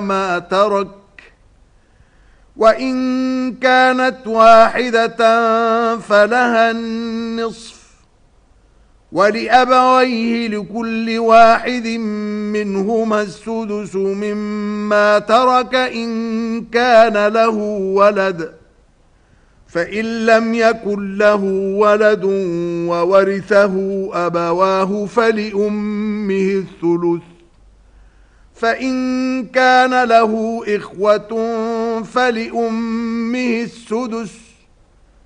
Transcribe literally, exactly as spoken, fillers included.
ما ترك، وإن كانت واحدة فلها النصف، ولأبويه لكل واحد منهما السدس مما ترك إن كان له ولد، فإن لم يكن له ولد وورثه أبواه فلأمه الثلث، فإن كان له إخوة فلأمه السدس،